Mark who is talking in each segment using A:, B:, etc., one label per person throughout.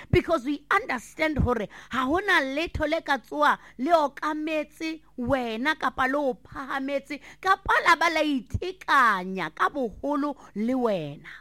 A: because we understand hore ha hona letho le ka tsoa le okametse wena kapa le o phahametse kapa la ba la itekanya ka boholo le wena.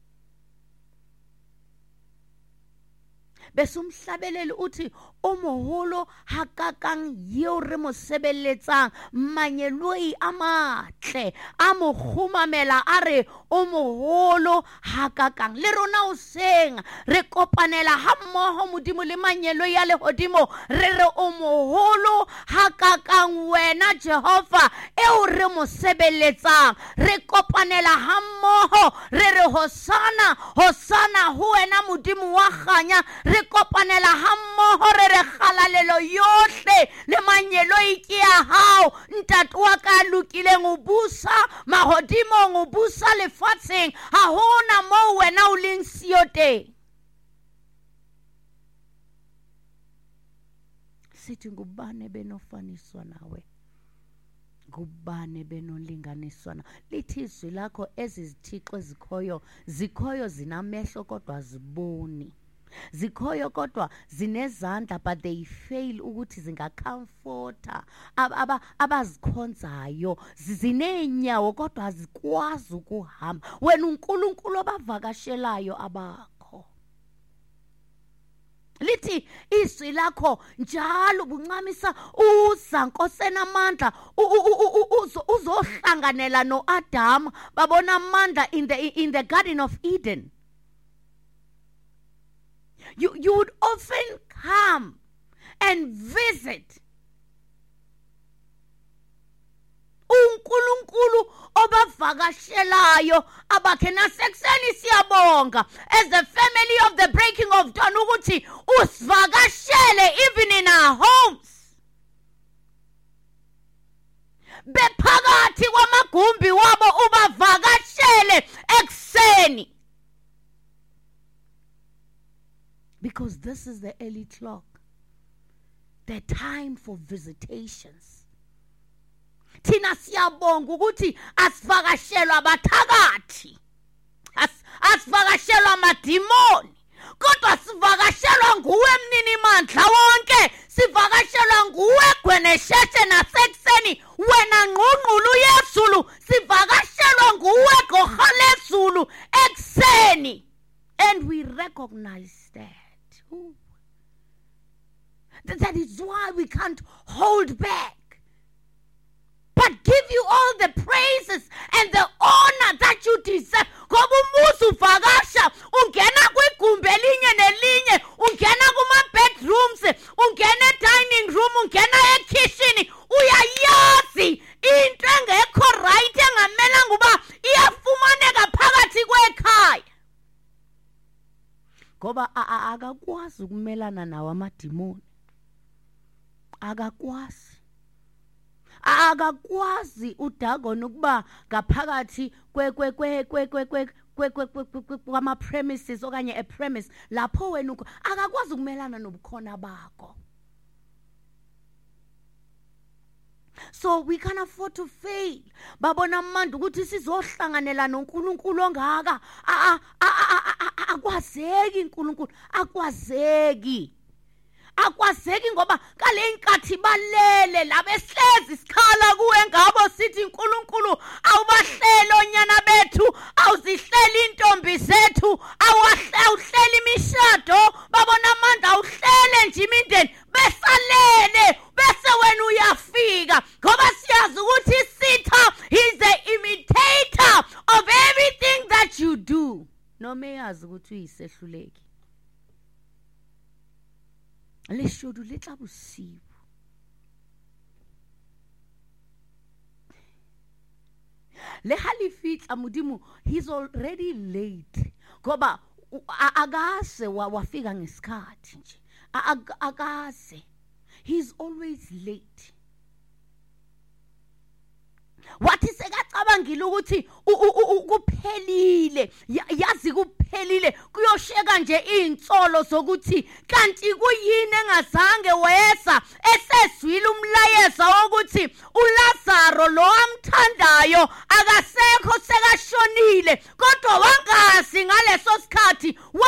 A: Besumhlabelele uthi o moholo hakakang yeo re mo sebeletsang manyeloi a matle a mo khumamela a re o moholo hakakang. Le rona o seng re kopanela ha mmoho modimo le manyeloi ya lehodimo re re o moholo hakakang wena Jehova eo re mo sebeletsang. Re kopanela ha mmoho re re hosana hosana ho wena modimo wa kganya. Re kopanela ha mmoho re re kgalalelo yohle le manyeloi ke ya hao ntate wa ka lokileng o busa mahodimo o busa lefatsheng ha hona mo wena o leng siyo teng. Sithi ngubane benofaniswa nawe, ngubane benolinganiswa nawe. Lithi izwi lakho ezizithixo zikhoyo zinamehlo kodwa ziboni, zikhoyo kodwa zinezandla but they fail ukuthi zingacomforta abazikhonzayo. Zineenyawo kodwa azikwazi ukuhamba. Wena uNkulunkulu obavakashelayo abakho. Lithi izwi lakho njalo buncamisa uza Nkosi namandla uzohlanganela noAdam babona amandla in the Garden of Eden. You would often come and visit uNkulunkulu obavakashelayo abakhe nasekuseni siyabonga as the family of the breaking of dawn ukuthi usivakashele even in our homes. Bephakathi kwamagumbi wabo ubavakashele ekuseni. Because this is the early clock, the time for visitations. Thina siyabonga ukuthi asivakashelwa abathakathi, asivakashelwa amadimoni, kodwa sivakashelwa nguwe mnini mandla wonke, sivakashelwa nguwe gwenesheshe nasekuseni wena ngqungqulu yezulu, sivakashelwa nguwe gqorha lezulu ekuseni. And we recognize that. Ooh. That is why we can't hold back, but give you all the praises and the honor that you deserve. Ngoba umusu vakasha ungena kwigumbi elinye nelinye, ungena kuma bedrooms, ungena dining room, ungena ekitchen, uyayazi into engekho right engamela ngoba iyafumaneka phakathi kwekhaya. Ngoba akakwazi ukumelana nawo amadimoni, akakwazi uDagon ukuba ngaphakathi kwama premises okanye a premise lapho wena akakwazi ukumelana nobukhona bakho. So we can't afford to fail. Babona amandla ukuthi sizohlanganela noNkulunkulu ongaka. Akwazeki uNkulunkulu, akwazeki ngoba kale inkathi balele labehlezi sikhala kuwe ngabo sithi uNkulunkulu awubahlele onyana bethu, awuzihleli intombi zethu, awuhleli imishado. Babona amandla awuhlele nje imindeni besalele bese wena uyafika ngoba siyazi ukuthi isitha is the imitator of everything that you do. Noma yazi ukuthi uyisehluleki. Leshodu letla bosibu. Le halifitla modimo, he's already late. Ngoba akase wafika ngesikhathi nje. Akase. He's always late. Wathi sekacabangile ukuthi kuphelile, yazi kuphelile, kuyosheka nje insolo zokuthi kanti kuyini engazange weza esezwile umlayezo wokuthi uLazaro lo amthandayo akasekho sekashonile, kodwa wangazi ngaleso sikhathi